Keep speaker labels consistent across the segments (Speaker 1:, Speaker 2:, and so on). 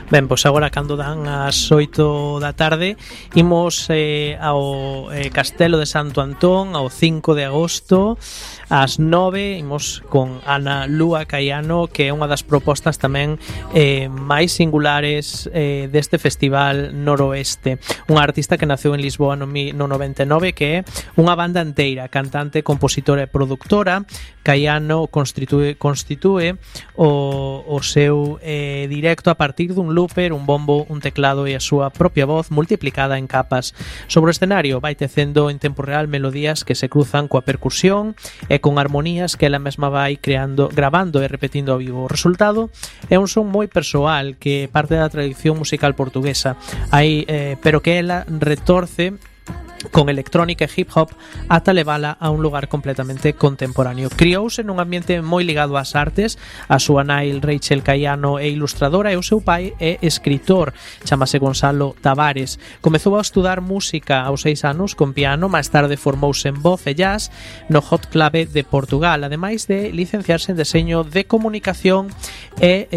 Speaker 1: Ben, pois agora cando dan as 8 da tarde imos ao Castelo de Santo Antón ao 5 de agosto ás 9, imos con Ana Lúa Caiano, que é unha das propostas tamén máis singulares deste festival noroeste, unha artista que naceu en Lisboa no 99, que é unha banda inteira, cantante, compositora e productora. Caiano constitúe o seu directo a partir dun looper, un bombo, un teclado e a súa propia voz multiplicada en capas. Sobre o escenario vai tecendo en tempo real melodías que se cruzan coa percusión e con armonías que ela mesma vai creando, gravando e repetindo ao vivo. O resultado é un son moi persoal que parte da tradición musical portuguesa, pero que ela retorce con electrónica e hip hop ata levala a un lugar completamente contemporáneo. Criouse nun ambiente moi ligado ás artes. A súa nai Rachel Caiano é ilustradora e o seu pai é escritor, chamase Gonzalo Tavares. Comezou a estudar música aos 6 anos con piano, máis tarde formouse en voz e jazz no Hot Club de Portugal, ademais de licenciarse en deseño de comunicación e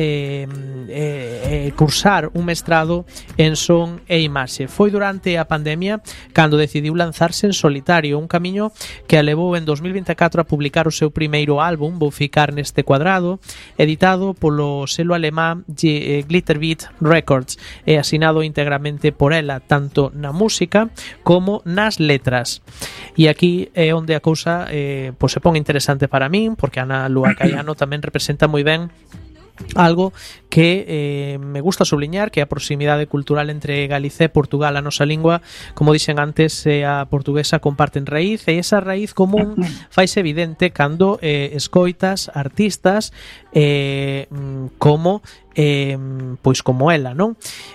Speaker 1: cursar un mestrado en son e imaxe. Foi durante a pandemia cando decidiu lanzarse en solitario, un camiño que a levou en 2024 a publicar o seu primeiro álbum, Vou ficar neste cuadrado, editado polo selo alemán Glitterbeat Records e asinado íntegramente por ela, tanto na música como nas letras. E aquí é onde a cousa se pon interesante para min, porque Ana Lúa Caiano tamén representa moi ben algo que me gusta subliñar, que é a proximidade cultural entre Galicia e Portugal. A nosa lingua, como dixen antes, a portuguesa comparten raíz, e esa raíz común faise evidente cando escoitas artistas como como ela, non?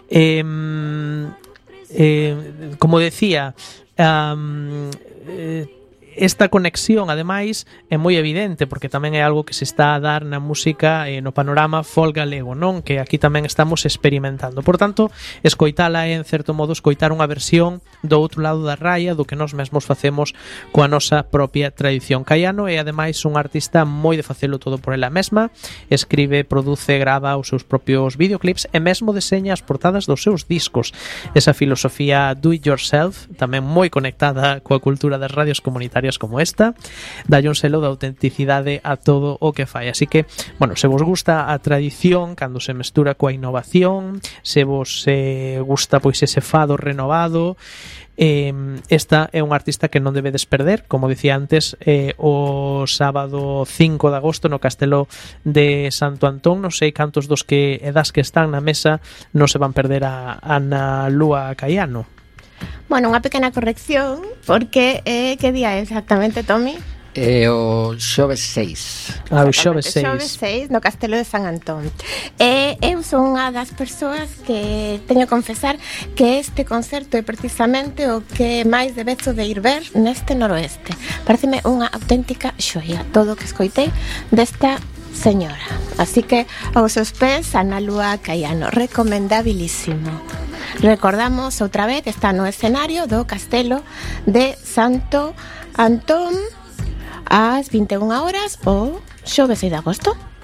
Speaker 1: Como decía, esta conexión, ademais, é moi evidente porque tamén é algo que se está a dar na música no panorama folk galego, non? Que aquí tamén estamos experimentando. Por tanto, escoitala é, en certo modo, escoitar unha versión do outro lado da raia do que nós mesmos facemos coa nosa propia tradición. Caiano é, ademais, un artista moi de facelo todo por ela mesma, escribe, produce, grava os seus propios videoclips e mesmo deseña as portadas dos seus discos. Esa filosofía do it yourself, tamén moi conectada coa cultura das radios comunitarias como esta, dalle un selo de autenticidade a todo o que fai. Así que, bueno, se vos gusta a tradición cando se mestura coa innovación, se vos gusta pois ese fado renovado, esta é un artista que non debedes perder, como dicía antes, o sábado 5 de agosto no Castelo de Santo Antón. Non sei cantos das que están na mesa non se van perder a Ana Lúa Caiano.
Speaker 2: Bueno, unha pequena corrección, porque que día é exactamente, Tommy?
Speaker 3: O xoves 6.
Speaker 1: O xoves 6.
Speaker 2: Xoves 6 no Castelo de San Antón. Eu son unha das persoas que teño que confesar que este concerto é precisamente o que máis debezo de ir ver neste noroeste. Pareceme unha auténtica xoia todo o que escoitei desta señora. Así que aos seus pés, Ana Lúa Caiano, recomendabilísimo. Recordamos outra vez que está no escenario do Castelo de Santo Antón ás 21 horas o xoves 6 de agosto.